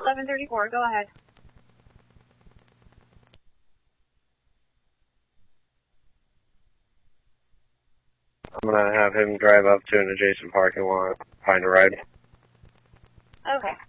1134, go ahead. I'm going to have him drive up to an adjacent parking lot, find a ride. Okay.